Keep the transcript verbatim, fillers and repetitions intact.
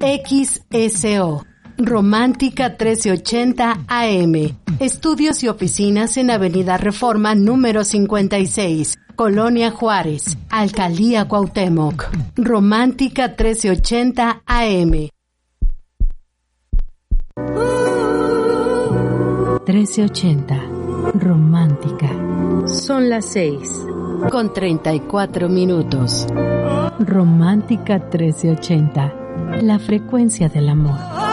X S O. Romántica trece ochenta A M. Estudios y oficinas en Avenida Reforma número cincuenta y seis, Colonia Juárez, Alcaldía Cuauhtémoc. Romántica trece ochenta A M. trece ochenta. Romántica. Son las seis. Con treinta y cuatro minutos. Romántica trece ochenta. La frecuencia del amor.